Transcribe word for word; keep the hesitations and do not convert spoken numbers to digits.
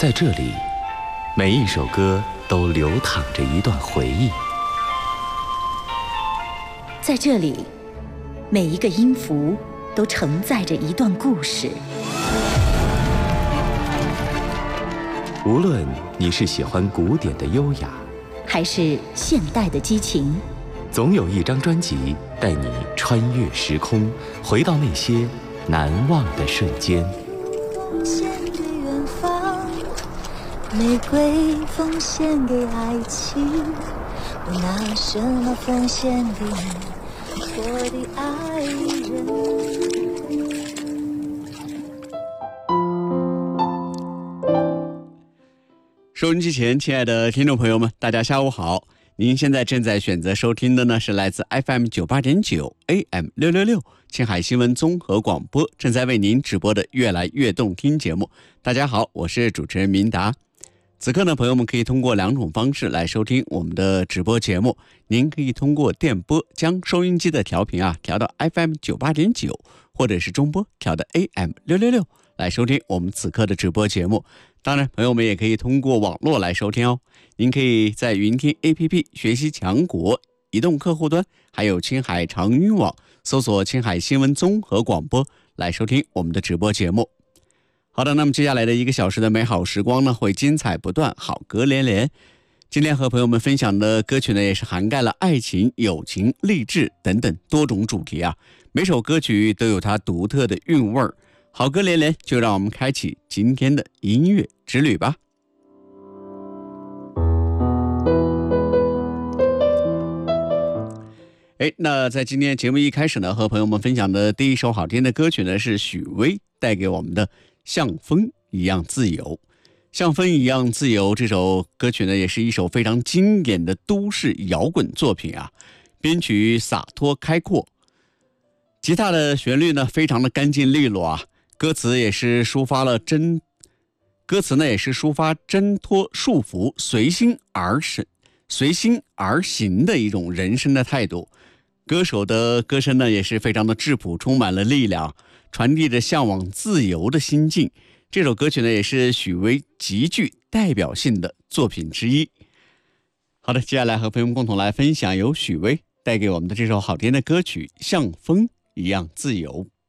在这里，每一首歌都流淌着一段回忆。 在这里，每一个音符都承载着一段故事。 无论你是喜欢古典的优雅， 还是现代的激情， 总有一张专辑带你穿越时空，回到那些难忘的瞬间。 奉献给远方，玫瑰奉献给爱情，我拿什么奉献给你，我的爱人。 收音机前，亲爱的听众朋友们，大家下午好。您现在正在选择收听的呢，是来自 F M 九八点九 A M 六六六青海新闻综合广播正在为您直播的越来越动听节目。大家好，我是主持人明达。此刻呢，朋友们可以通过两种方式来收听我们的直播节目。您可以通过电波将收音机的调频啊调到 F M 九八点九，或者是中波调到 A M 六六六来收听我们此刻的直播节目。当然，朋友们也可以通过网络来收听哦。您可以在云听 A P P 学习强国移动客户端，还有青海长云网搜索青海新闻综合广播来收听我们的直播节目。好的，那么接下来的一个小时的美好时光呢，会精彩不断，好歌连连。今天和朋友们分享的歌曲呢，也是涵盖了爱情、友情、励志等等多种主题啊。每首歌曲都有它独特的韵味儿。好歌连连，就让我们开启今天的音乐之旅吧。哎，那在今天节目一开始呢，和朋友们分享的第一首好听的歌曲呢，是许巍带给我们的《像风一样自由》。《像风一样自由》这首歌曲呢，也是一首非常经典的都市摇滚作品啊，编曲洒脱开阔，吉他的旋律呢非常的干净利落啊。歌词也是抒发了挣，歌词呢也是抒发挣脱束缚、随心而行、随心而行的一种人生的态度。歌手的歌声呢也是非常的质朴，充满了力量，传递着向往自由的心境。这首歌曲呢也是许巍极具代表性的作品之一。好的，接下来和朋友们共同来分享由许巍带给我们的这首好听的歌曲《像风一样自由》。